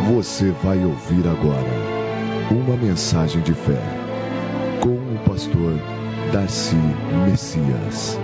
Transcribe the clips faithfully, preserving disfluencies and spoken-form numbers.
Você vai ouvir agora uma mensagem de fé com o pastor Darcy Messias.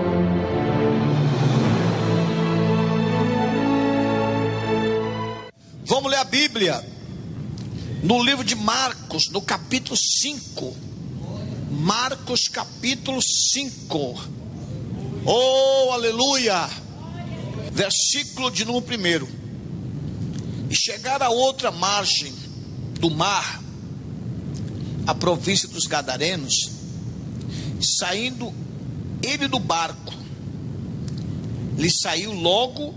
Vamos ler a Bíblia no livro de Marcos, no capítulo cinco. Marcos capítulo cinco. Oh, aleluia! Versículo de número primeiro. E chegar a outra margem do mar, a província dos Gadarenos, saindo ele do barco, lhe saiu logo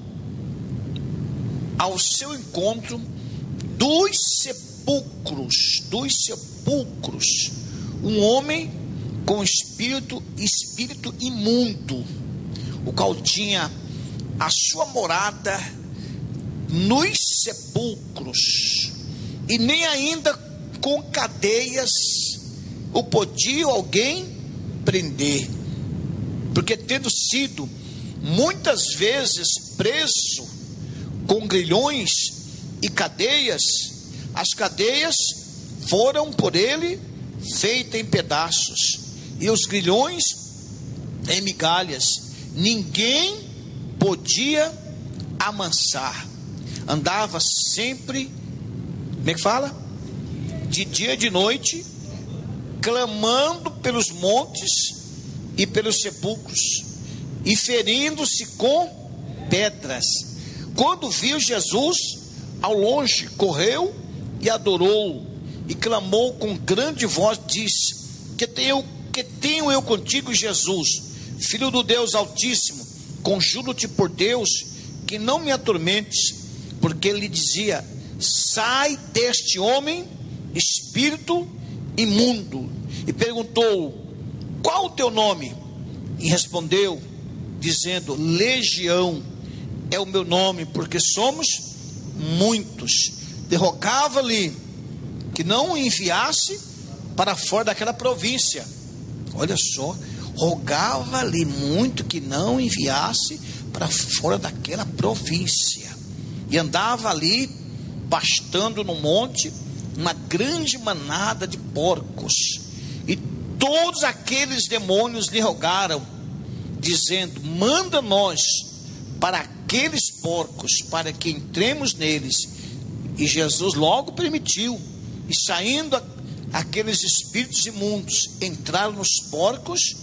ao seu encontro dos sepulcros, dos sepulcros, um homem com espírito, espírito imundo, o qual tinha a sua morada nos sepulcros, e nem ainda com cadeias o podia alguém prender, porque tendo sido muitas vezes preso com grilhões e cadeias, as cadeias foram por ele feitas em pedaços, e os grilhões em migalhas. Ninguém podia amansar. Andava sempre, como é que fala? De dia e de noite, clamando pelos montes e pelos sepulcros, e ferindo-se com pedras. Quando viu Jesus ao longe, correu e adorou, e clamou com grande voz, disse: que tenho, que tenho eu contigo, Jesus, Filho do Deus Altíssimo? Conjuro-te por Deus que não me atormentes. Porque ele dizia: sai deste homem, espírito imundo. E perguntou: qual o teu nome? E respondeu, dizendo: Legião é o meu nome, porque somos muitos. Derrogava-lhe que não o enviasse para fora daquela província. Olha só, rogava-lhe muito que não enviasse para fora daquela província. E andava ali, pastando no monte, uma grande manada de porcos. E todos aqueles demônios lhe rogaram, dizendo: manda-nos para aqueles porcos, para que entremos neles. E Jesus logo permitiu. E saindo aqueles espíritos imundos, entraram nos porcos,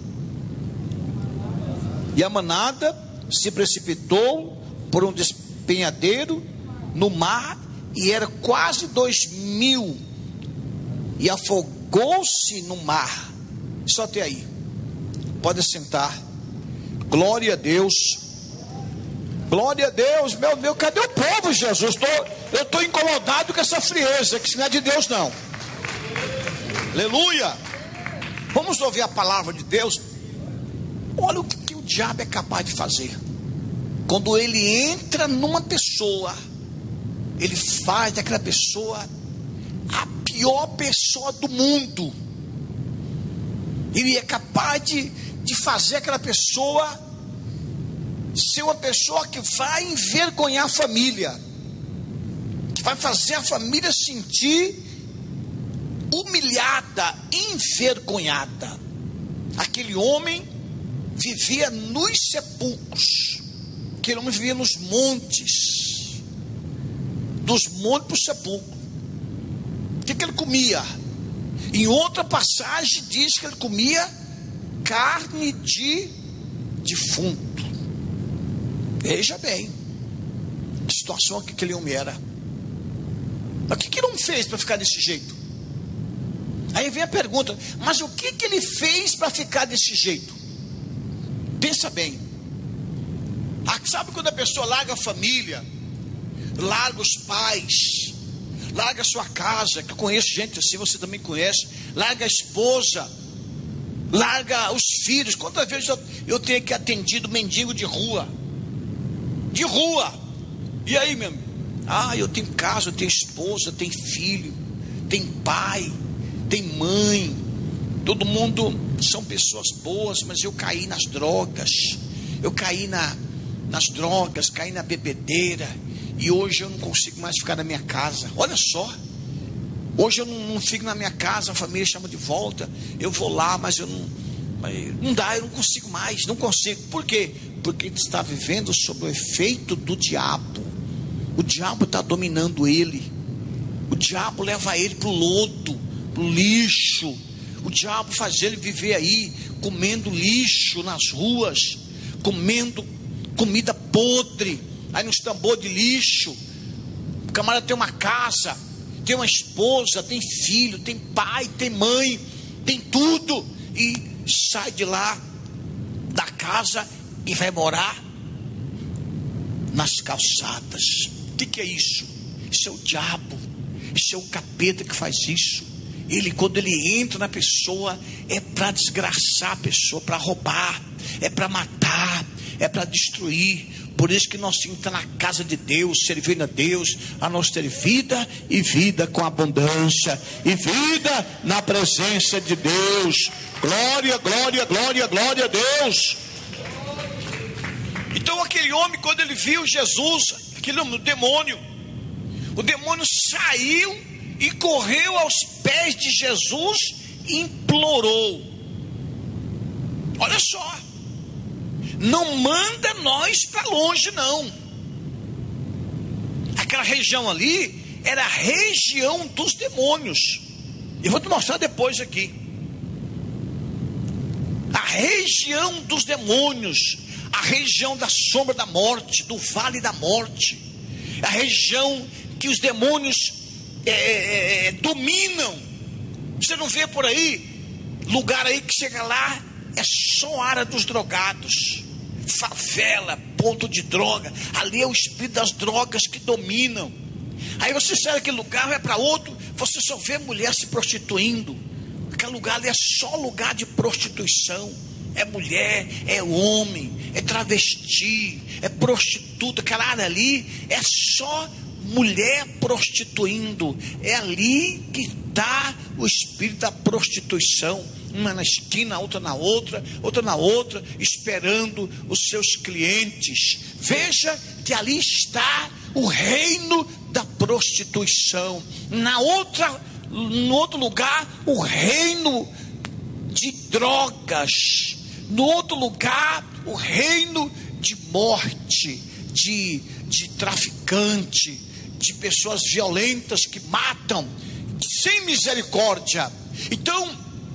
e a manada se precipitou por um despenhadeiro no mar, e era quase dois mil, e afogou-se no mar. Só até aí, pode sentar. Glória a Deus, glória a Deus. Meu Deus, cadê o povo, Jesus? Tô, eu estou incomodado com essa frieza, que isso não é de Deus não. Aleluia. Vamos ouvir a palavra de Deus. Olha o que, que o diabo é capaz de fazer. Quando ele entra numa pessoa, ele faz daquela pessoa a pior pessoa do mundo. Ele é capaz de, de fazer aquela pessoa ser uma pessoa que vai envergonhar a família, que vai fazer a família sentir humilhada, envergonhada. Aquele homem vivia nos sepulcros. Aquele homem vivia nos montes, dos montes para o sepulcro. O que, que ele comia? Em outra passagem diz que ele comia carne de defunto. Veja bem que situação que aquele homem era. Mas o que, que ele não fez para ficar desse jeito? Aí vem a pergunta: mas o que, que ele fez para ficar desse jeito? Pensa bem. Ah, sabe quando a pessoa larga a família, larga os pais, larga a sua casa, que eu conheço gente assim, você também conhece, larga a esposa, larga os filhos. Quantas vezes eu, eu tenho que atendido mendigo de rua, de rua, e aí meu amigo? Ah, eu tenho casa, eu tenho esposa, eu tenho filho, tem pai, tem mãe, todo mundo são pessoas boas, mas eu caí nas drogas, eu caí na, nas drogas, caí na bebedeira, e hoje eu não consigo mais ficar na minha casa. Olha só, hoje eu não, não fico na minha casa, a família chama de volta, eu vou lá, mas eu não, não dá, eu não consigo mais, não consigo. Por quê? Porque ele está vivendo sob o efeito do diabo. O diabo está dominando ele. O diabo leva ele para o lodo, para o lixo. O diabo faz ele viver aí, comendo lixo nas ruas, comendo comida podre, aí nos tambores de lixo. O camarada tem uma casa, tem uma esposa, tem filho, tem pai, tem mãe, tem tudo, e sai de lá da casa e vai morar nas calçadas. O que, que é isso? Isso é o diabo, isso é o capeta que faz isso. Ele, quando ele entra na pessoa, é para desgraçar a pessoa, para roubar, é para matar, é para destruir. Por isso que nós temos que estar na casa de Deus, servindo a Deus, a nós ter vida e vida com abundância, e vida na presença de Deus. Glória, glória, glória, glória a Deus. Então aquele homem, quando ele viu Jesus, aquele homem, o demônio, o demônio saiu e correu aos pés de Jesus e implorou. Olha só, não manda nós para longe não. Aquela região ali era a região dos demônios. Eu vou te mostrar depois aqui. A região dos demônios, a região da sombra da morte, do vale da morte, a região que os demônios é, é, é, dominam. Você não vê por aí lugar aí que chega lá, é só área dos drogados, favela, ponto de droga. Ali é o espírito das drogas que dominam. Aí você sai daquele lugar, vai para outro, você só vê mulher se prostituindo. Aquele lugar ali é só lugar de prostituição. É mulher, é homem, é travesti, é prostituta. Aquela área ali é só mulher prostituindo. É ali que está o espírito da prostituição. Uma na esquina, outra na outra, outra na outra, esperando os seus clientes. Veja que ali está o reino da prostituição. Na outra, no outro lugar, o reino de drogas. No outro lugar, o reino de morte, de, de traficante, de pessoas violentas que matam sem misericórdia. Então,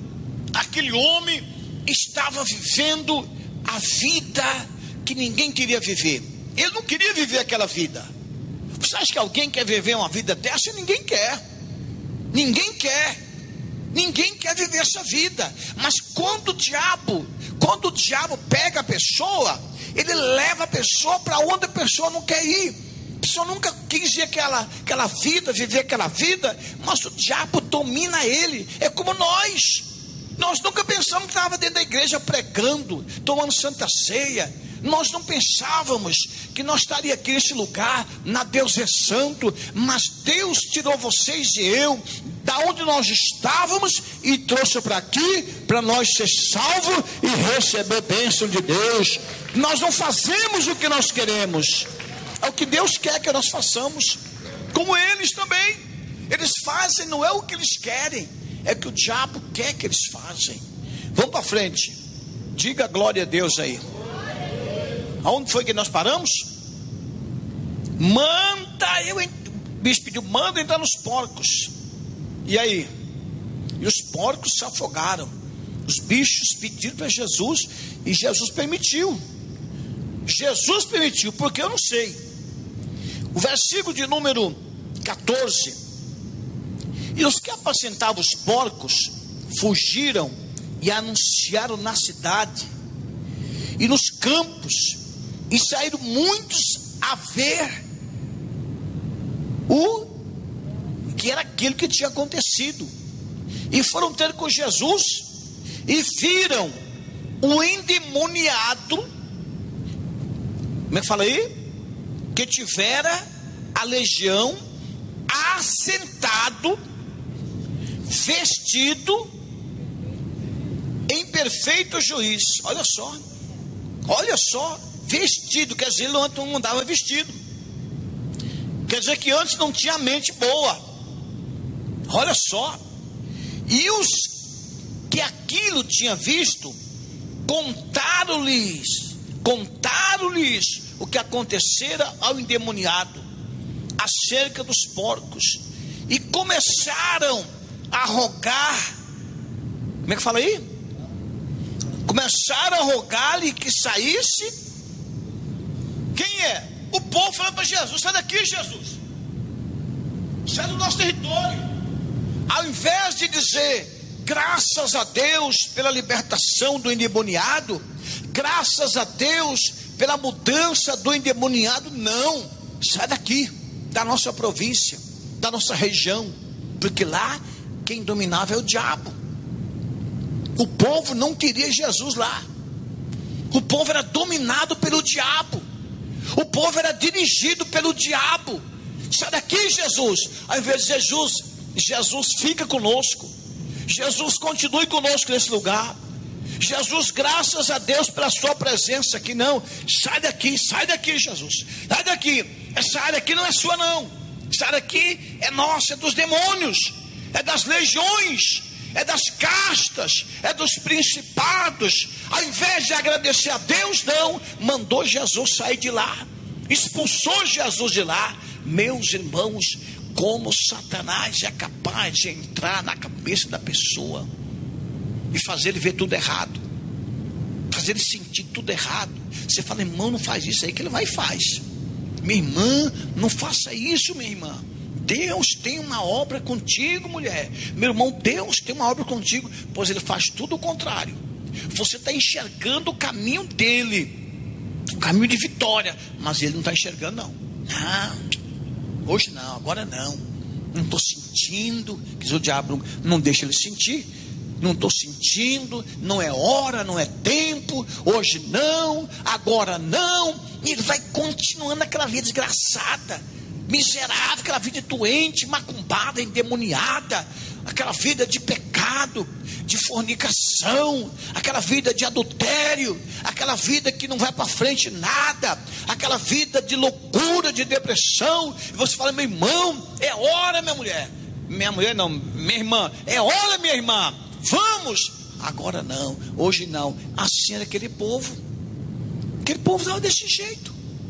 aquele homem estava vivendo a vida que ninguém queria viver. Ele não queria viver aquela vida. Você acha que alguém quer viver uma vida dessa? Ninguém quer. Ninguém quer. Ninguém quer viver essa vida. Mas quando o diabo, quando o diabo pega a pessoa, ele leva a pessoa para onde a pessoa não quer ir. A pessoa nunca quis ir aquela, aquela vida, viver aquela vida, mas o diabo domina ele. É como nós. Nós nunca pensamos que estava dentro da igreja pregando, tomando santa ceia. Nós não pensávamos que nós estaríamos aqui nesse lugar, na Deus é Santo. Mas Deus tirou vocês e eu da onde nós estávamos e trouxe para aqui, para nós ser salvos e receber bênção de Deus. Nós não fazemos o que nós queremos, é o que Deus quer que nós façamos. Como eles também, eles fazem, não é o que eles querem, é o que o diabo quer que eles fazem. Vamos para frente, diga glória a Deus aí. Aonde foi que nós paramos? Manda eu, o bicho pediu, manda entrar nos porcos. E aí? E os porcos se afogaram. Os bichos pediram para Jesus e Jesus permitiu. Jesus permitiu, porque eu não sei. O versículo de número catorze: e os que apacentavam os porcos fugiram e anunciaram na cidade e nos campos, e saíram muitos a ver o que era aquilo que tinha acontecido, e foram ter com Jesus e viram o endemoniado, como é que fala aí? Que tivera a legião, assentado, vestido em perfeito juízo. Olha só, olha só, vestido, quer dizer, ele não andava vestido. Quer dizer que antes não tinha mente boa. Olha só. E os que aquilo tinha visto, contaram-lhes, contaram-lhes o que acontecera ao endemoniado acerca dos porcos, e começaram a rogar. Como é que fala aí? Começaram a rogar-lhe que saísse. Quem é? O povo falando para Jesus: sai daqui, Jesus, sai do nosso território. Ao invés de dizer graças a Deus pela libertação do endemoniado, graças a Deus pela mudança do endemoniado, não, sai daqui, da nossa província, da nossa região, porque lá quem dominava é o diabo. O povo não queria Jesus lá. O povo era dominado pelo diabo. O povo era dirigido pelo diabo. Sai daqui, Jesus. Ao invés de Jesus, Jesus fica conosco. Jesus continue conosco nesse lugar. Jesus, graças a Deus pela sua presença aqui. Não, sai daqui, sai daqui, Jesus. Sai daqui. Essa área aqui não é sua, não. Essa área aqui é nossa, é dos demônios, é das legiões, é das castas, é dos principados. Ao invés de agradecer a Deus, não, mandou Jesus sair de lá, expulsou Jesus de lá. Meus irmãos, como Satanás é capaz de entrar na cabeça da pessoa e fazer ele ver tudo errado, fazer ele sentir tudo errado. Você fala: irmão, não faz isso aí, que ele vai e faz. Minha irmã, não faça isso, minha irmã. Deus tem uma obra contigo, mulher. Meu irmão, Deus tem uma obra contigo. Pois ele faz tudo o contrário. Você está enxergando o caminho dele, o caminho de vitória, mas ele não está enxergando, não. Não, hoje não, agora não. Não estou sentindo. Quer dizer, o diabo não deixa ele sentir. Não estou sentindo, não é hora, não é tempo, hoje não, agora não. E ele vai continuando aquela vida desgraçada, miserável, aquela vida doente, macumbada, endemoniada, aquela vida de pecado, de fornicação, aquela vida de adultério, aquela vida que não vai para frente nada, aquela vida de loucura, de depressão. E você fala: meu irmão, é hora, minha mulher, minha mulher não, minha irmã, é hora, minha irmã, vamos. Agora não, hoje não. Assim era aquele povo. Aquele povo estava desse jeito.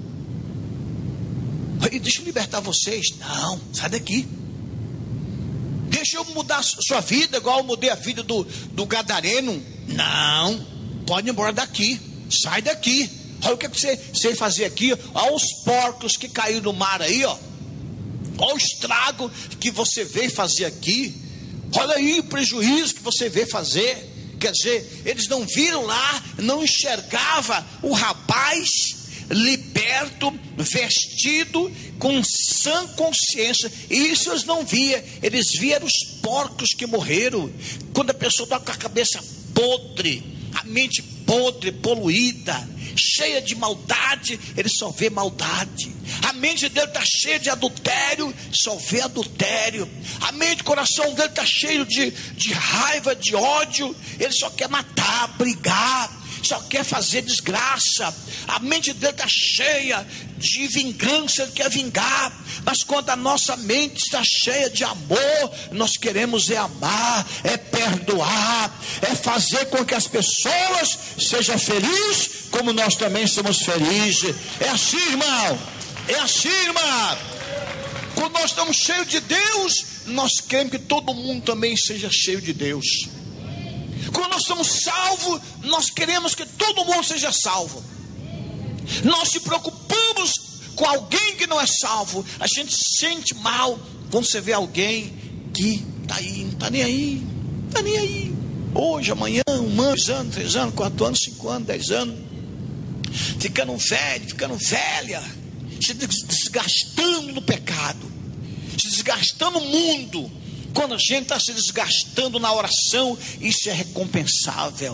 E deixa eu libertar vocês. Não, sai daqui. Deixa eu mudar a sua vida, igual eu mudei a vida do, do gadareno. Não, pode ir embora daqui. Sai daqui. Olha o que você, você fazia aqui. Olha os porcos que caíram no mar aí, ó. Olha o estrago que você veio fazer aqui. Olha aí o prejuízo que você veio fazer. Quer dizer, eles não viram lá, não enxergava o rapaz liberto, vestido, com sã consciência. Isso eles não viam. Eles viam os porcos que morreram. Quando a pessoa está com a cabeça podre, a mente podre, poluída, cheia de maldade, ele só vê maldade. A mente dele está cheia de adultério, só vê adultério. A mente, o coração dele está cheio de, de raiva, de ódio. Ele só quer matar, brigar, só quer fazer desgraça. A mente dele está cheia de vingança, ele quer vingar. Mas quando a nossa mente está cheia de amor, nós queremos é amar, é perdoar, é fazer com que as pessoas sejam felizes, como nós também somos felizes. É assim, irmão, é assim, irmã. Quando nós estamos cheios de Deus, nós queremos que todo mundo também seja cheio de Deus. Quando nós somos salvos, nós queremos que todo mundo seja salvo. Nós se preocupamos com alguém que não é salvo. A gente se sente mal quando você vê alguém que está aí, não está nem aí, não está nem aí. Hoje, amanhã, um ano, dois anos, três anos, quatro anos, cinco anos, dez anos, ficando velho, ficando velha, se desgastando no pecado, se desgastando no mundo. Quando a gente está se desgastando na oração, isso é recompensável.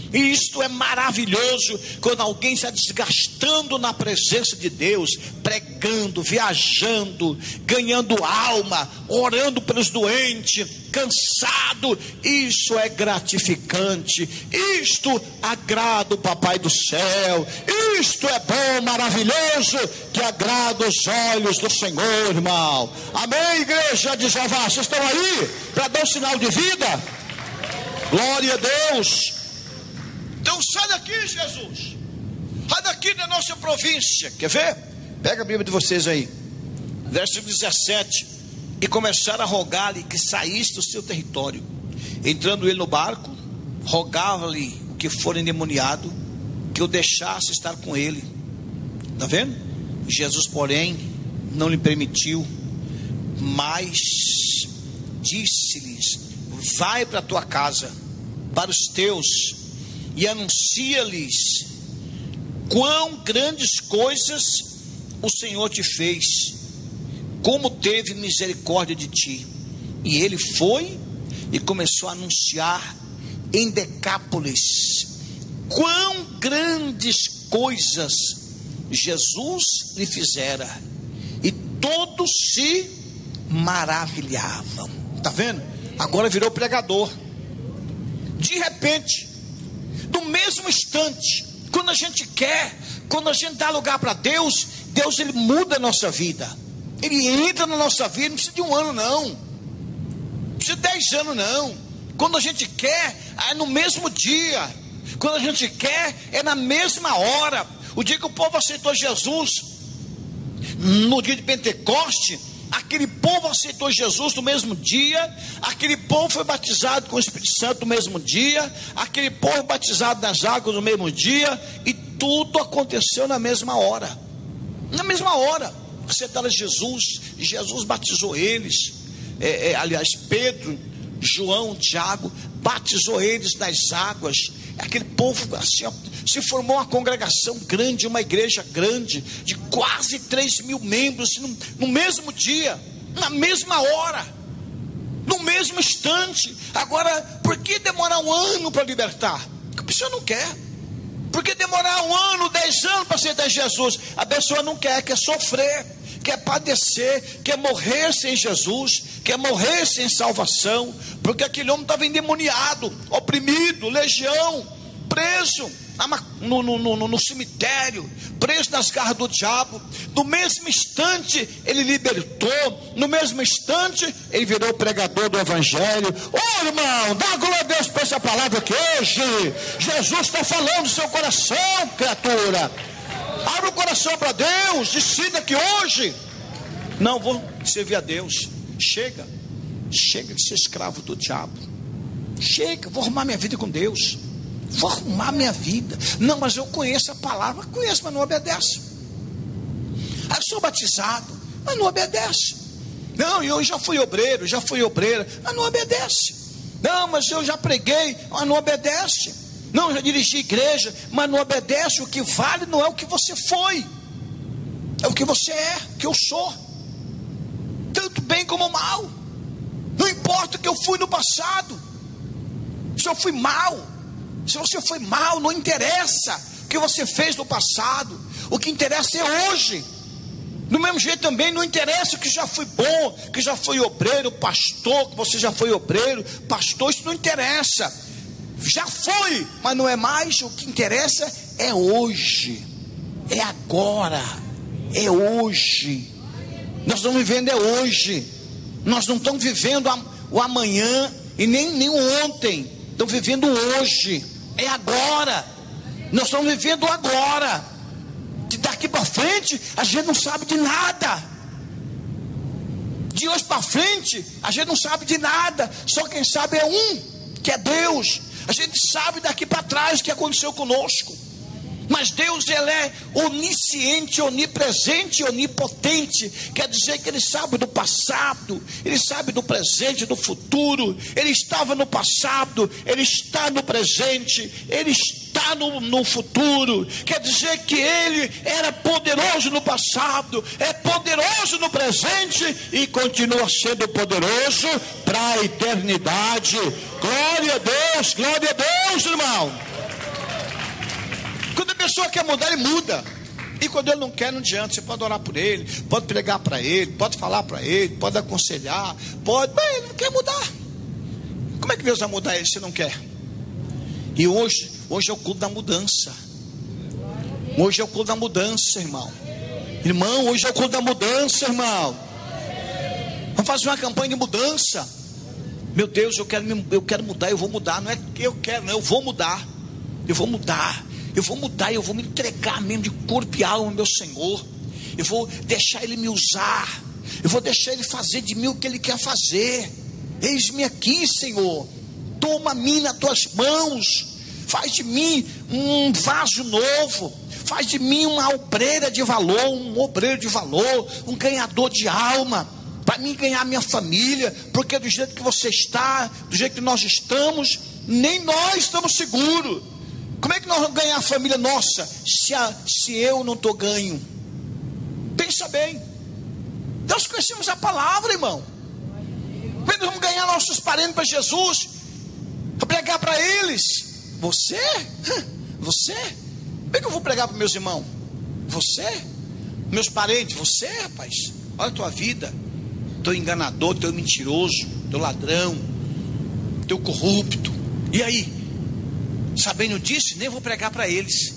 E isto é maravilhoso, quando alguém está desgastando na presença de Deus, pregando, viajando, ganhando alma, orando pelos doentes, cansado. Isso é gratificante, isto agrada o Papai do céu, isto é bom, maravilhoso, que agrada os olhos do Senhor, irmão. Amém, igreja de Jeová? Vocês estão aí para dar um sinal de vida? Glória a Deus. Então sai daqui, Jesus, sai daqui da nossa província. Quer ver? Pega a Bíblia de vocês aí, verso dezessete. E começaram a rogar-lhe que saísse do seu território. Entrando ele no barco, rogava-lhe o que for endemoniado que o deixasse estar com ele. Está vendo? Jesus, porém, não lhe permitiu, mas disse-lhes: vai para a tua casa, para os teus, e anuncia-lhes quão grandes coisas o Senhor te fez, como teve misericórdia de ti. E ele foi e começou a anunciar em Decápolis quão grandes coisas Jesus lhe fizera, e todos se maravilhavam. Está vendo? Agora virou pregador. De repente, no mesmo instante, quando a gente quer, quando a gente dá lugar para Deus, Deus ele muda a nossa vida. Ele entra na nossa vida. Não precisa de um ano não, não precisa de dez anos não. Quando a gente quer, é no mesmo dia. Quando a gente quer, é na mesma hora. O dia que o povo aceitou Jesus, no dia de Pentecoste, aquele povo aceitou Jesus no mesmo dia. Aquele povo foi batizado com o Espírito Santo no mesmo dia. Aquele povo batizado nas águas no mesmo dia. E tudo aconteceu na mesma hora. Na mesma hora aceitaram Jesus, e Jesus batizou eles. É, é, aliás, Pedro, João, Tiago, batizou eles nas águas. Aquele povo assim, ó, se formou uma congregação grande, uma igreja grande, de quase três mil membros, no, no mesmo dia, na mesma hora, no mesmo instante. Agora, por que demorar um ano para libertar? Porque a pessoa não quer. Por que demorar um ano, dez anos para aceitar Jesus? A pessoa não quer, quer sofrer, quer padecer, quer morrer sem Jesus, quer morrer sem salvação, porque aquele homem estava endemoniado, oprimido, legião, preso no, no, no, no cemitério, preso nas garras do diabo. No mesmo instante ele libertou, no mesmo instante ele virou pregador do evangelho. Ô irmão, dá glória a Deus por essa palavra que hoje Jesus está falando no seu coração, criatura. Abra o coração para Deus, decida que hoje não vou servir a Deus. Chega, chega de ser escravo do diabo. Chega, vou arrumar minha vida com Deus. Vou arrumar minha vida. Não, mas eu conheço a palavra, conheço, mas não obedece. Ah, eu sou batizado, mas não obedece. Não, eu já fui obreiro, já fui obreira, mas não obedece. Não, mas eu já preguei, mas não obedece. Não, já dirigi igreja, mas não obedece. O que vale não é o que você foi, é o que você é, o que eu sou, tanto bem como mal. Não importa o que eu fui no passado. Se eu fui mal, se você foi mal, não interessa o que você fez no passado. O que interessa é hoje. Do mesmo jeito também não interessa o que já foi bom, que já foi obreiro, pastor, que você já foi obreiro, pastor, isso não interessa. Já foi, mas não é mais. O que interessa é hoje, é agora, é hoje. Nós estamos vivendo é hoje. Nós não estamos vivendo o amanhã e nem, nem o ontem. Estamos vivendo hoje, é agora. Nós estamos vivendo agora. De daqui para frente a gente não sabe de nada. De hoje para frente a gente não sabe de nada. Só quem sabe é um, que é Deus. A gente sabe daqui para trás o que aconteceu conosco. Mas Deus, Ele é onisciente, onipresente, onipotente. Quer dizer que Ele sabe do passado, Ele sabe do presente, do futuro. Ele estava no passado, Ele está no presente, Ele está no, no futuro. Quer dizer que Ele era poderoso no passado, é poderoso no presente e continua sendo poderoso para a eternidade. Glória a Deus, glória a Deus, irmão. pessoa quer mudar, ele muda. E quando ele não quer, não adianta. Você pode orar por ele, pode pregar para ele, pode falar para ele, pode aconselhar, pode, mas ele não quer mudar. Como é que Deus vai mudar ele se não quer? E hoje, hoje é o culto da mudança. Hoje é o culto da mudança, irmão. Irmão, hoje é o culto da mudança, irmão. Vamos fazer uma campanha de mudança. Meu Deus, eu quero, eu quero mudar, eu vou mudar. Não é que eu quero, não, eu vou mudar. Eu vou mudar. Eu vou mudar, eu vou me entregar mesmo de corpo e alma ao meu Senhor. Eu vou deixar Ele me usar. Eu vou deixar Ele fazer de mim o que Ele quer fazer. Eis-me aqui, Senhor. Toma-me nas tuas mãos. Faz de mim um vaso novo. Faz de mim uma obreira de valor, um obreiro de valor, um ganhador de alma, para mim ganhar minha família, porque do jeito que você está, do jeito que nós estamos, nem nós estamos seguros. Como é que nós vamos ganhar a família nossa, se, a, se eu não estou ganho? Pensa bem. Nós conhecemos a palavra, irmão. Como é que nós vamos ganhar nossos parentes para Jesus? Para pregar para eles? Você? Você? Como é que eu vou pregar para meus irmãos? Você? Meus parentes? Você, rapaz? Olha a tua vida. Teu enganador, teu mentiroso, teu ladrão, teu corrupto. E aí? Sabendo disso, nem vou pregar para eles.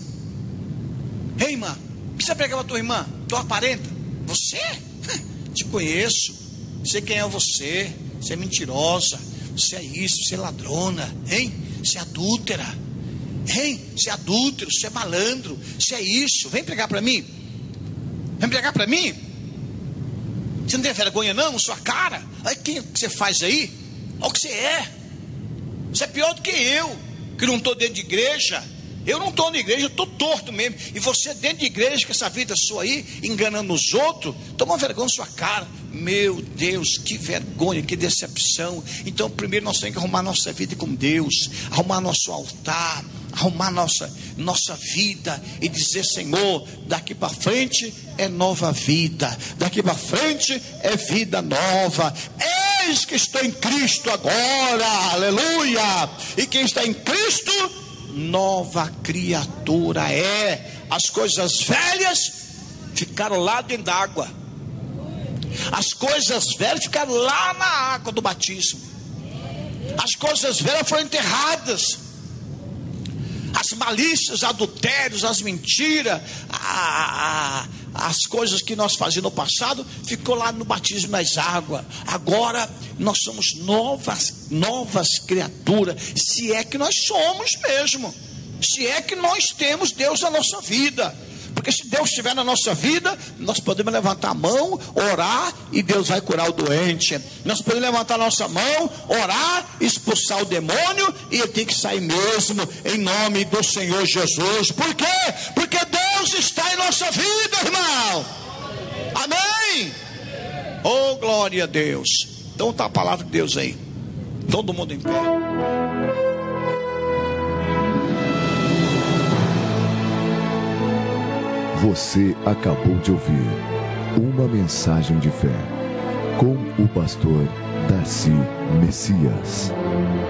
Ei, irmã, o que você prega para tua irmã? Tua parenta? Você? Te conheço. Sei quem é você. Você é mentirosa. Você é isso, você é ladrona. Hein? Você é adúltera. Hein? Você é adúltero, você é malandro. Você é isso. Vem pregar para mim. Vem pregar para mim. Você não tem vergonha não, sua cara? Olha quem que você faz aí. Olha o que você é. Você é pior do que eu, que não estou dentro de igreja. Eu não estou na igreja, eu estou torto mesmo. E você dentro de igreja, com essa vida sua aí, enganando os outros, toma vergonha na sua cara. Meu Deus, que vergonha, que decepção. Então primeiro nós temos que arrumar nossa vida com Deus, arrumar nosso altar, arrumar nossa, nossa vida e dizer: Senhor, daqui para frente é nova vida, daqui para frente é vida nova. Eis que estou em Cristo agora, aleluia. E quem está em Cristo, nova criatura é. As coisas velhas ficaram lá dentro d'água. As coisas velhas ficaram lá na água do batismo. As coisas velhas foram enterradas. As malícias, adultérios, as mentiras, a, a, as coisas que nós fazíamos no passado, ficou lá no batismo nas águas. Agora nós somos novas, novas criaturas. Se é que nós somos mesmo. Se é que nós temos Deus na nossa vida. Porque se Deus estiver na nossa vida, nós podemos levantar a mão, orar, e Deus vai curar o doente. Nós podemos levantar a nossa mão, orar, expulsar o demônio, e ele tem que sair mesmo, em nome do Senhor Jesus. Por quê? Porque Deus está em nossa vida, irmão. Amém? Oh, glória a Deus. Então está a palavra de Deus aí. Todo mundo em pé. Você acabou de ouvir uma mensagem de fé com o pastor Darcy Messias.